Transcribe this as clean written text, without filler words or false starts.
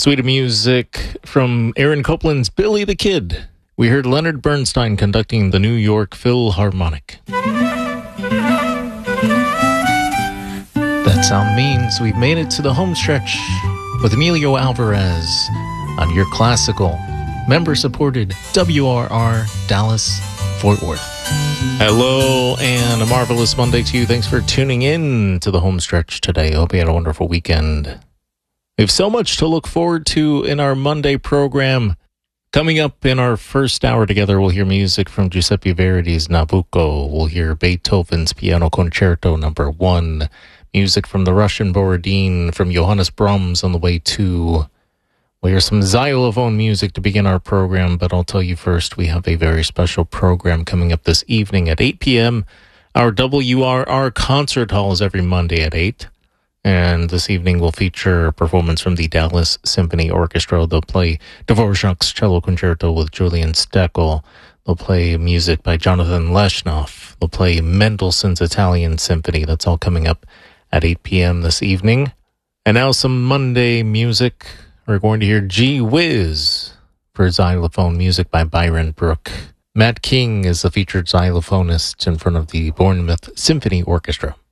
Suite of music from Aaron Copland's Billy the Kid. We heard Leonard Bernstein conducting the New York Philharmonic. That sound means we've made it to the home stretch with Emilio Alvarez on your classical, member-supported WRR Dallas Fort Worth. Hello, and a marvelous Monday to you. Thanks for tuning in to the home stretch today. I hope you had a wonderful weekend. We have so much to look forward to in our Monday program. Coming up in our first hour together, we'll hear music from Giuseppe Verdi's Nabucco. We'll hear Beethoven's Piano Concerto No. 1. Music from the Russian Borodin, from Johannes Brahms on the way to. We'll hear some xylophone music to begin our program, but I'll tell you first, we have a very special program coming up this evening at 8 p.m. Our WRR concert hall is every Monday at 8. And this evening will feature a performance from the Dallas Symphony Orchestra. They'll play Dvorak's Cello Concerto with Julian Steckel. They'll play music by Jonathan Leshnoff. They'll play Mendelssohn's Italian Symphony. That's all coming up at 8 p.m. this evening. And now some Monday music. We're going to hear Gee Whiz for xylophone music by Byron Brook. Matt King is the featured xylophonist in front of the Bournemouth Symphony Orchestra.